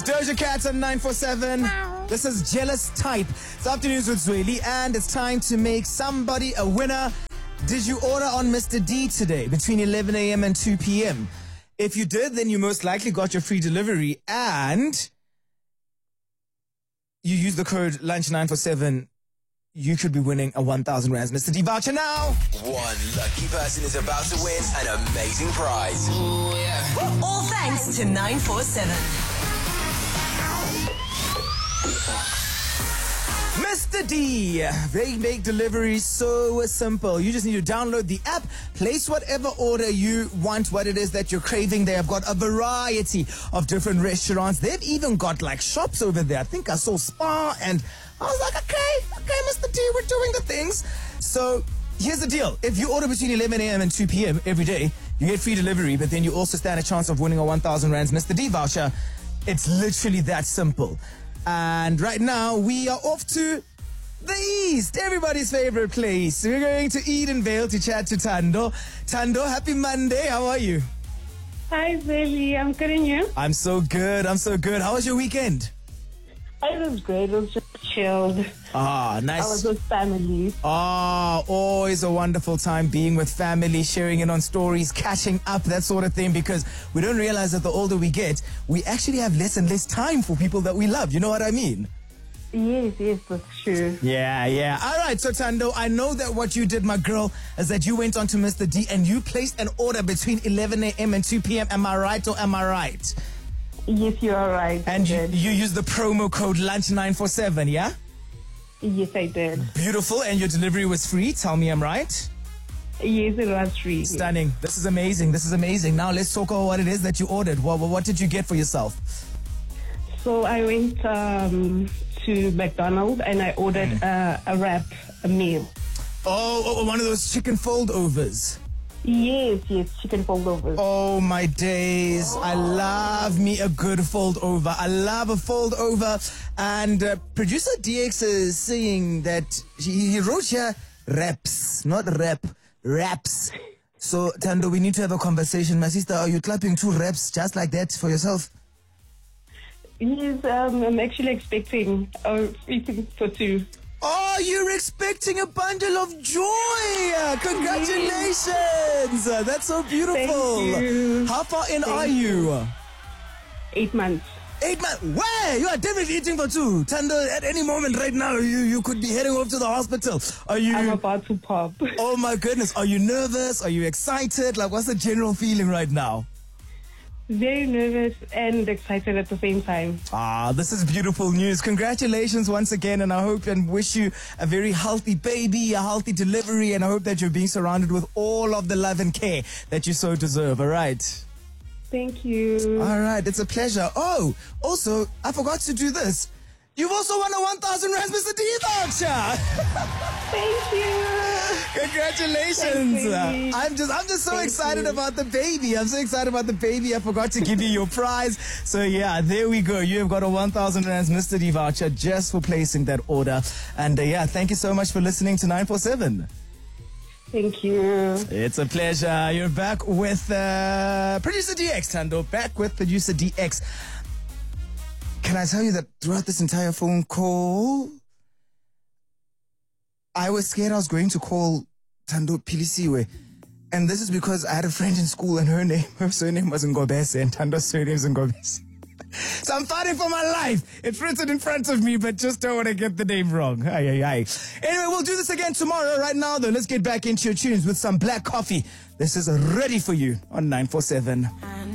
Doja Cat on 947. This is Jealous Type. It's Afternoons with Zweli, and it's time to make somebody a winner. Did you order on Mr. D today between 11 a.m. and 2 p.m.? If you did, then you most likely got your free delivery, and you use the code LUNCH947. You could be winning a 1,000 rands Mr. D voucher now. One lucky person is about to win an amazing prize. Ooh, yeah. All thanks to 947. Mr. D, they make deliveries so simple. You just need to download the app, place whatever order you want, what it is that you're craving. They have got a variety of different restaurants. They've even got like shops over there. I think I saw Spa, and I was like, okay, Mr. D, we're doing the things. So here's the deal. If you order between 11 a.m. and 2 p.m. every day, you get free delivery, but then you also stand a chance of winning a 1,000 rands Mr. D voucher. It's literally that simple. And right now, we are off to the East, everybody's favorite place. We're going to Edenvale to chat to Thando. Thando, happy Monday. How are you? Hi, Zweli. I'm good, and you? I'm so good. How was your weekend? It was great. It was just chilled. Ah, nice. I was with family. Ah, always a wonderful time being with family, sharing in on stories, catching up, that sort of thing, because we don't realize that the older we get, we actually have less and less time for people that we love. You know what I mean? Yes, that's true. Yeah. All right, so Thando, I know that what you did, my girl, is that you went on to Mr. D and you placed an order between 11 a.m. and 2 p.m. Am I right or am I right? Yes, you are right. And you used the promo code LUNCH947, yeah? Yes, I did. Beautiful. And your delivery was free. Tell me I'm right. Yes, it was free. Stunning. Yes. This is amazing. Now let's talk about what it is that you ordered. What did you get for yourself? So I went to McDonald's and I ordered a wrap, a meal. Oh, one of those chicken foldovers. Yes, chicken foldovers. Oh, my days. I love me a good fold over. I love a fold over. And producer DX is saying that he wrote here wraps, not rap, wraps. So, Thando, we need to have a conversation. My sister, are you clapping 2 wraps just like that for yourself? Yes, I'm actually expecting eating for 2. Oh, you're expecting a bundle of joy! Congratulations! That's so beautiful. Thank you. How far in are you? 8 months. 8 months? Where? You are definitely eating for 2. Thando, at any moment right now, you could be heading off to the hospital. I'm about to pop. Oh my goodness. Are you nervous? Are you excited? Like, what's the general feeling right now? Very nervous and excited at the same time. Ah, this is beautiful news. Congratulations once again, and I hope and wish you a very healthy baby, a healthy delivery, and I hope that you're being surrounded with all of the love and care that you so deserve, all right? Thank you. All right, it's a pleasure. Oh, also, I forgot to do this. You've also won a 1,000 rands Mr. D voucher. Thank you. Congratulations. I'm just so excited about the baby. I'm so excited about the baby. I forgot to give you your prize. So yeah, there we go. You have got a 1,000 rands Mr. D voucher just for placing that order. And yeah, thank you so much for listening to 947. Thank you. It's a pleasure. You're back with producer DX, Thando. Back with producer DX. Can I tell you that throughout this entire phone call, I was scared I was going to call Thando Pilisiwe. And this is because I had a friend in school and her surname was Ngobese and Thando's surname is Ngobese. So I'm fighting for my life. It's written in front of me, but just don't want to get the name wrong. Anyway, we'll do this again tomorrow. Right now, though, let's get back into your tunes with some black coffee. This is ready for you on 947.